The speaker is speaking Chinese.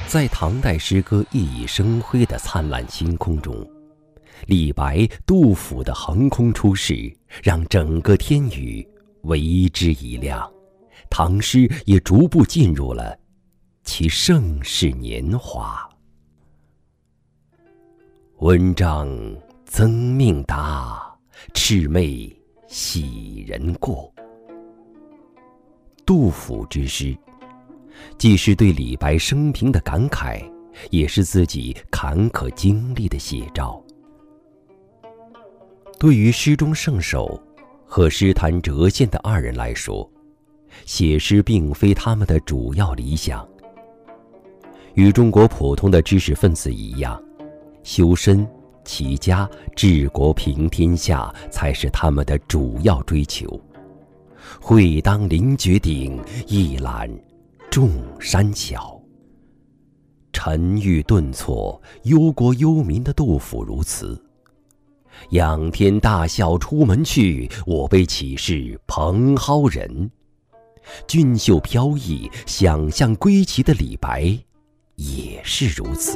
在唐代诗歌熠熠生辉的灿烂星空中，李白、杜甫的横空出世，让整个天宇为之一亮，唐诗也逐步进入了其盛世年华。文章增命达，魑魅喜人过。杜甫之诗，既是对李白生平的感慨，也是自己坎坷经历的写照。对于诗中圣手和诗坛谪仙的二人来说，写诗并非他们的主要理想。与中国普通的知识分子一样，修身、齐家、治国平天下才是他们的主要追求。会当凌绝顶，一览众山小。沉郁顿挫、忧国忧民的杜甫如此。仰天大笑出门去，我辈岂是蓬蒿人。俊秀飘逸、想象归奇的李白也是如此。